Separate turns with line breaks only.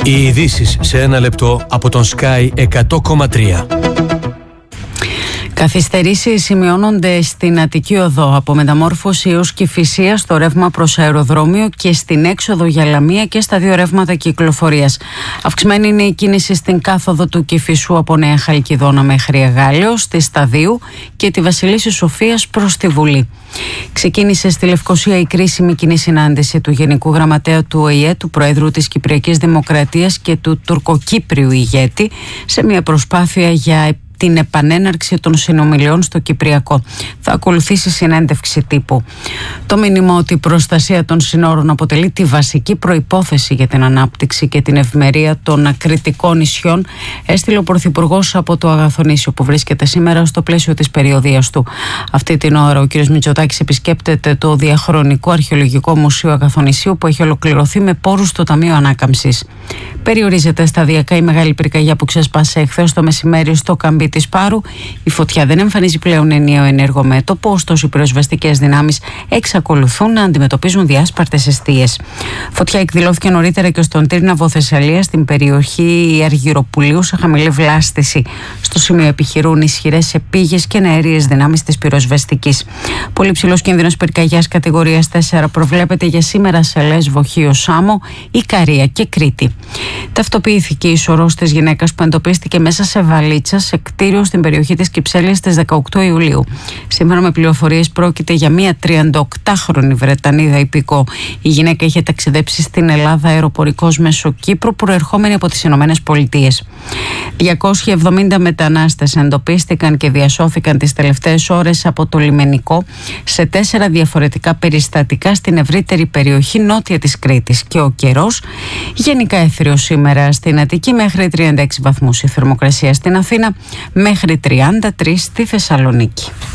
Οι ειδήσεις σε ένα λεπτό από τον Sky 100,3.
Καθυστερήσεις σημειώνονται στην Αττική Οδό από Μεταμόρφωση έως Κηφισία στο ρεύμα προς αεροδρόμιο και στην έξοδο για Λαμία και στα δύο ρεύματα κυκλοφορίας. Αυξημένη είναι η κίνηση στην κάθοδο του Κηφισού από Νέα Χαλκιδόνα μέχρι Εγάλεο, στη Σταδίου και τη Βασιλίσσης Σοφίας προς τη Βουλή. Ξεκίνησε στη Λευκοσία η κρίσιμη κοινή συνάντηση του Γενικού Γραμματέα του ΟΗΕ, του Προέδρου της Κυπριακής Δημοκρατίας και του Τουρκοκύπριου ηγέτη σε μια προσπάθεια για την επανέναρξη των συνομιλιών στο Κυπριακό. Θα ακολουθήσει συνέντευξη τύπου. Το μήνυμα ότι η προστασία των συνόρων αποτελεί τη βασική προϋπόθεση για την ανάπτυξη και την ευημερία των ακριτικών νησιών έστειλε ο Πρωθυπουργός από το Αγαθονήσιο, που βρίσκεται σήμερα στο πλαίσιο της περιοδίας του. Αυτή την ώρα ο κ. Μητσοτάκης επισκέπτεται το Διαχρονικό Αρχαιολογικό Μουσείο Αγαθονησίου, που έχει ολοκληρωθεί με πόρους στο Ταμείο Ανάκαμψης. Περιορίζεται σταδιακά η μεγάλη πυρκαγιά που ξέσπασε εχθές το μεσημέρι στο Καμπί της Πάρου. Η φωτιά δεν εμφανίζει πλέον ενιαίο ενέργο μέτωπο, ωστόσο οι πυροσβεστικές δυνάμεις εξακολουθούν να αντιμετωπίζουν διάσπαρτες εστίες. Φωτιά εκδηλώθηκε νωρίτερα και στον Τύρναβο Θεσσαλία, στην περιοχή Αργυροπουλίου, σε χαμηλή βλάστηση. Στο σημείο επιχειρούν ισχυρές επίγειες και αέριες δυνάμεις της πυροσβεστικής. Πολύ ψηλός κίνδυνος πυρκαγιάς κατηγορίας 4 προβλέπεται για σήμερα σε Λέσβο, Χίο, Σάμο, Ικαρία και Κρήτη. Ταυτοποιήθηκε η σωρός της γυναίκας που εντοπίστηκε μέσα σε βαλίτσα σε κτίριο στην περιοχή της Κυψέλης στις 18 Ιουλίου. Σήμερα, με πληροφορίες, πρόκειται για μια 38χρονη Βρετανίδα υπηκό. Η γυναίκα είχε ταξιδέψει στην Ελλάδα αεροπορικός μέσω Κύπρου, προερχόμενη από τις Ηνωμένες Πολιτείες. 270 μετανάστες εντοπίστηκαν και διασώθηκαν τις τελευταίες ώρες από το λιμενικό σε 4 διαφορετικά περιστατικά στην ευρύτερη περιοχή νότια της Κρήτης. Και ο καιρός γενικά έθριος σήμερα στην Αττική, μέχρι 36 βαθμούς η θερμοκρασία στην Αθήνα, μέχρι 33 στη Θεσσαλονίκη.